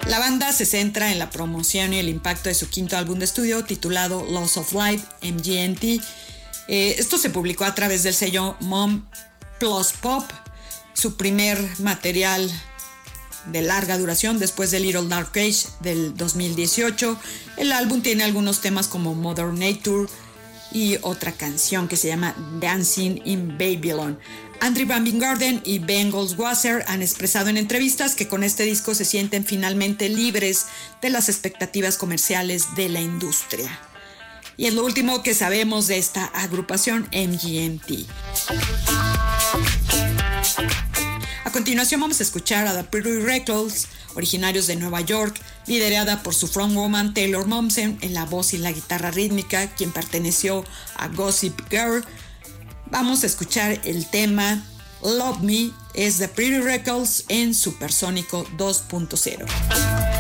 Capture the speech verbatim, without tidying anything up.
La banda se centra en la promoción y el impacto de su quinto álbum de estudio titulado Loss of Life, M G M T. Eh, esto se publicó a través del sello Mom Plus Pop, su primer material de larga duración después de Little Dark Age del dos mil dieciocho. El álbum tiene algunos temas como Mother Nature y otra canción que se llama Dancing in Babylon. Andrew Van Gingarden y Ben Goldwasser han expresado en entrevistas que con este disco se sienten finalmente libres de las expectativas comerciales de la industria. Y es lo último que sabemos de esta agrupación M G M T. A continuación vamos a escuchar a The Pretty Reckless, originarios de Nueva York, liderada por su frontwoman Taylor Momsen en la voz y la guitarra rítmica, quien perteneció a Gossip Girl. Vamos a escuchar el tema Love Me, es The Pretty Reckless en Supersónico dos punto cero.